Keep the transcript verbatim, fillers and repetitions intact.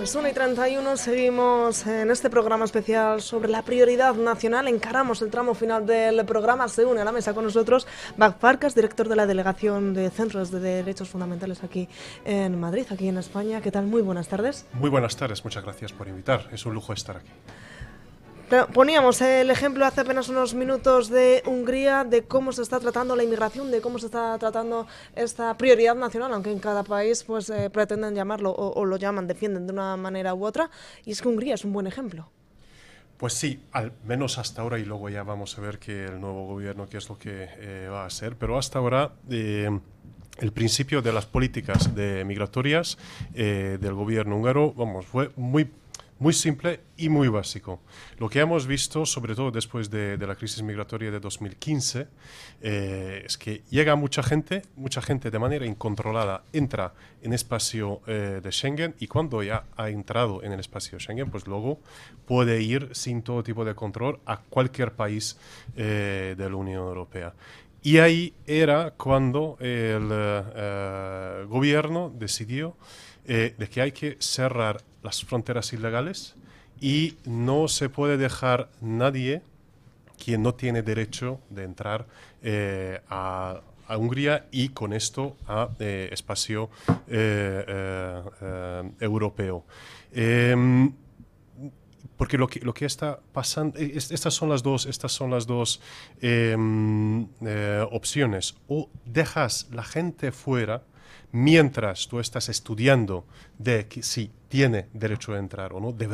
Las una y treinta y uno seguimos en este programa especial sobre la prioridad nacional. Encaramos el tramo final del programa. Se une a la mesa con nosotros Bach Farkas, director de la Delegación de Centros de Derechos Fundamentales aquí en Madrid, aquí en España. ¿Qué tal? Muy buenas tardes. Muy buenas tardes, muchas gracias por invitar. Es un lujo estar aquí. Poníamos el ejemplo hace apenas unos minutos de Hungría, de cómo se está tratando la inmigración, de cómo se está tratando esta prioridad nacional, aunque en cada país pues eh, pretenden llamarlo o, o lo llaman, defienden de una manera u otra, y es que Hungría es un buen ejemplo. Pues sí, al menos hasta ahora, y luego ya vamos a ver que el nuevo gobierno qué es lo que eh, va a hacer, pero hasta ahora eh, el principio de las políticas de migratorias eh, del gobierno húngaro, vamos, fue muy Muy simple y muy básico. Lo que hemos visto, sobre todo después de, de la crisis migratoria de dos mil quince, eh, es que llega mucha gente, mucha gente de manera incontrolada entra en el espacio eh, de Schengen, y cuando ya ha entrado en el espacio Schengen, pues luego puede ir sin todo tipo de control a cualquier país eh, de la Unión Europea. Y ahí era cuando el eh, gobierno decidió eh, de que hay que cerrar las fronteras ilegales y no se puede dejar nadie quien no tiene derecho de entrar eh, a, a Hungría y con esto a eh, espacio eh, eh, eh, europeo. Eh, Porque lo que, lo que está pasando, estas son las dos, estas son las dos eh, eh, opciones. O dejas la gente fuera mientras tú estás estudiando de que si tiene derecho a entrar o no, de